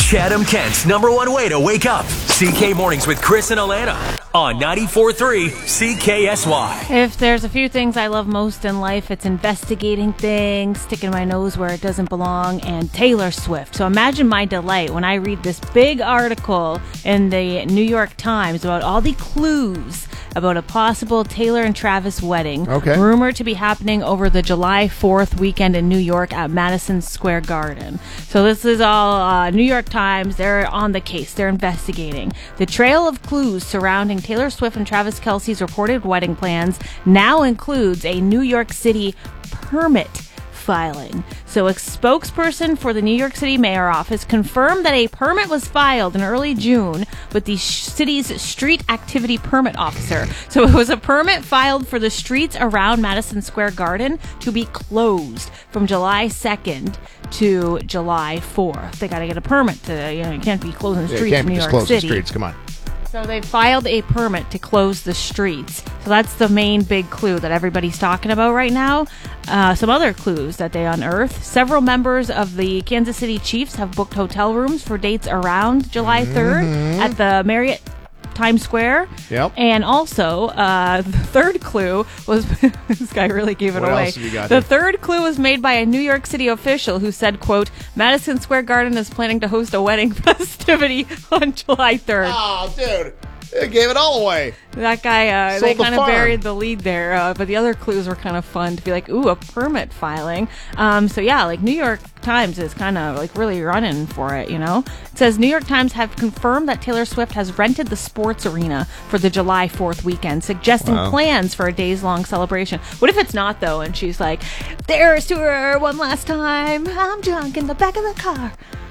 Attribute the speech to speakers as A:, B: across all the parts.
A: Chatham-Kent's #1 way to wake up. CK Mornings with Chris and Alana on 94.3 CKSY.
B: If there's a few things I love most in life, it's investigating things, sticking my nose where it doesn't belong, and Taylor Swift. So imagine my delight when I read this big article in the New York Times about all the clues about a possible Taylor and Travis wedding, rumored to be happening over the July 4th weekend in New York at Madison Square Garden. So this is all New York Times. They're on the case. They're investigating. The trail of clues surrounding Taylor Swift and Travis Kelce's reported wedding plans now includes a New York City permit filing. So a spokesperson for the New York City mayor office confirmed that a permit was filed in early June with the city's street activity permit officer. So it was a permit filed for the streets around Madison Square Garden to be closed from July 2nd to July 4th. They got to get a permit to, you can't be closing the streets in New York City.
C: Close the streets, come on.
B: So they filed a permit to close the streets. So that's the main big clue that everybody's talking about right now. Some other clues that they unearthed. Several members of the Kansas City Chiefs have booked hotel rooms for dates around July 3rd at the Marriott Times Square.
C: Yep.
B: And also, the third clue was... this guy really gave it
C: what
B: away.
C: Else have you got
B: the
C: here?
B: third clue was made by a New York City official who said, quote, Madison Square Garden is planning to host a wedding festivity on July 3rd.
C: Oh, dude. They gave it all away.
B: That guy, they kind of
C: farm.
B: buried the lead there, but the other clues were kind of fun to be like, ooh, a permit filing. So yeah, like New York Times is kind of like really running for it, It says New York Times have confirmed that Taylor Swift has rented the sports arena for the July 4th weekend, suggesting plans for a days-long celebration. What if it's not, though, and she's like, there's to her one last time, I'm drunk in the back of the car.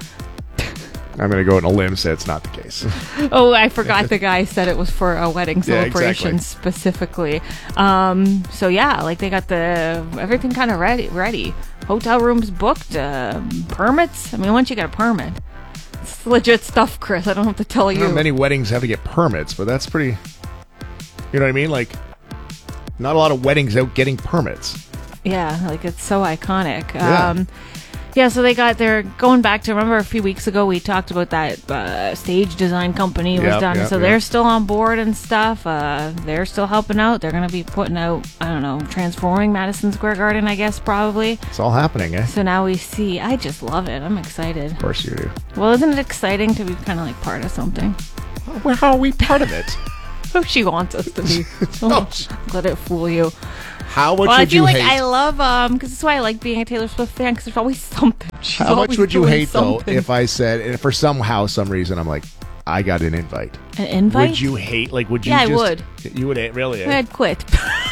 C: I'm going to go on a limb and say it's not the case.
B: Oh, I forgot the guy said it was for a wedding celebration
C: exactly.
B: specifically. So yeah, like they got everything kind of ready. Hotel rooms booked, permits. I mean, once you get a permit, it's legit stuff, Chris. I don't have to tell you.
C: Many weddings have to get permits, but that's pretty, you know what I mean? Like, not a lot of weddings out getting permits.
B: Yeah, like it's so iconic.
C: Yeah.
B: Yeah, so they're going back to, remember a few weeks ago we talked about that stage design company was done. They're still on board and stuff. They're still helping out. They're going to be putting out, transforming Madison Square Garden, I guess, probably.
C: It's all happening, eh?
B: So now we see, I just love it. I'm excited.
C: Of course you do.
B: Well, isn't it exciting to be kind of like part of something?
C: Well, how are we part of it?
B: Oh, she wants us to be. Let it fool you.
C: How much
B: I
C: would
B: feel
C: you
B: like
C: hate?
B: I love, because that's why I like being a Taylor Swift fan, because there's always something.
C: How much would you hate, though, if I said, and for some reason, I'm like, I got an invite.
B: An invite?
C: Would you hate, would you
B: Yeah,
C: just...
B: I would.
C: You would, really?
B: I'd quit.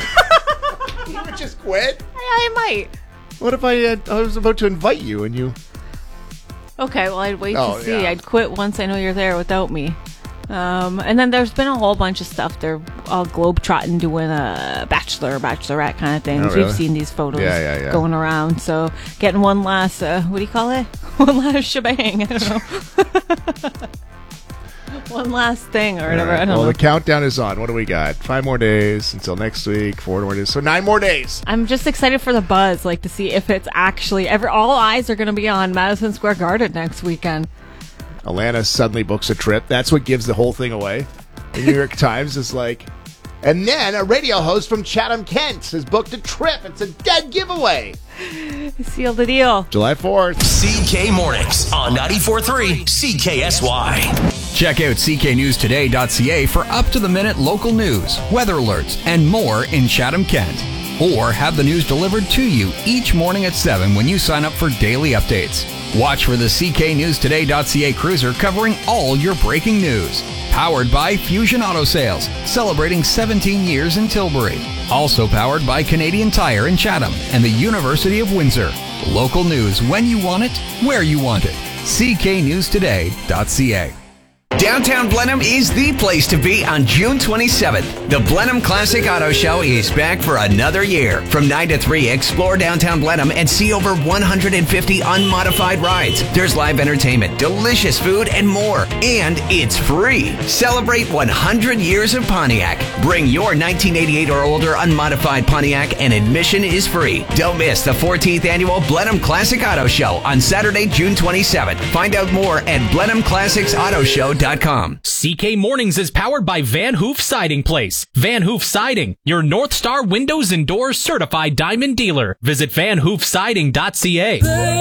C: You would just quit?
B: I might.
C: What if I was about to invite you and you...
B: Okay, well, I'd wait to see.
C: Yeah.
B: I'd quit once I know you're there without me. And then there's been a whole bunch of stuff. They're all globetrotting, doing a bachelorette kind of things.
C: Oh, really?
B: We've seen these photos
C: Yeah.
B: going around. So getting one last, what do you call it? One last shebang. I don't know. One last thing or whatever.
C: Right.
B: I don't know.
C: The countdown is on. What do we got? 5 more days until next week. 4 more days. So 9 more days.
B: I'm just excited for the buzz, to see if it's actually all eyes are going to be on Madison Square Garden next weekend.
C: Alana suddenly books a trip. That's what gives the whole thing away. The New York Times is like, and then a radio host from Chatham-Kent has booked a trip. It's a dead giveaway.
B: Seal the deal.
C: July 4th.
A: CK Mornings on 94.3 CKSY.
D: Check out cknewstoday.ca for up-to-the-minute local news, weather alerts, and more in Chatham-Kent. Or have the news delivered to you each morning at 7 when you sign up for daily updates. Watch for the cknewstoday.ca cruiser covering all your breaking news. Powered by Fusion Auto Sales, celebrating 17 years in Tilbury. Also powered by Canadian Tire in Chatham and the University of Windsor. Local news when you want it, where you want it. cknewstoday.ca. Downtown Blenheim is the place to be on June 27th. The Blenheim Classic Auto Show is back for another year. From 9 to 3, explore downtown Blenheim and see over 150 unmodified rides. There's live entertainment, delicious food, and more. And it's free. Celebrate 100 years of Pontiac. Bring your 1988 or older unmodified Pontiac and admission is free. Don't miss the 14th annual Blenheim Classic Auto Show on Saturday, June 27th. Find out more at BlenheimClassicsAutoShow.com.
E: CK Mornings is powered by Van Hoof Siding Place. Van Hoof Siding, your North Star Windows and Doors certified diamond dealer. Visit vanhoofsiding.ca.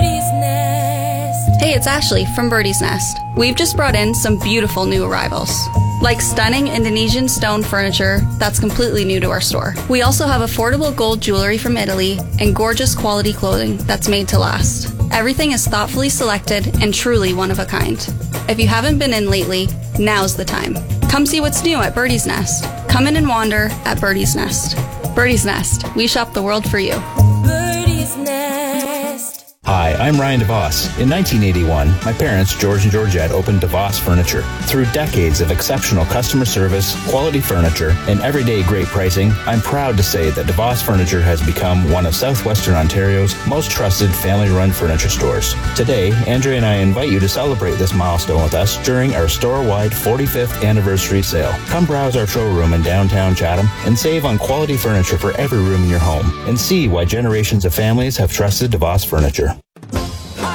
F: Hey, it's Ashley from Birdie's Nest. We've just brought in some beautiful new arrivals, like stunning Indonesian stone furniture that's completely new to our store. We also have affordable gold jewelry from Italy and gorgeous quality clothing that's made to last. Everything is thoughtfully selected and truly one of a kind. If you haven't been in lately, now's the time. Come see what's new at Birdie's Nest. Come in and wander at Birdie's Nest. Birdie's Nest, we shop the world for you.
G: Birdie's Nest.
H: Hi, I'm Ryan DeVos. In 1981, my parents, George and Georgette, opened DeVos Furniture. Through decades of exceptional customer service, quality furniture, and everyday great pricing, I'm proud to say that DeVos Furniture has become one of Southwestern Ontario's most trusted family-run furniture stores. Today, Andrea and I invite you to celebrate this milestone with us during our store-wide 45th anniversary sale. Come browse our showroom in downtown Chatham and save on quality furniture for every room in your home, and see why generations of families have trusted DeVos Furniture.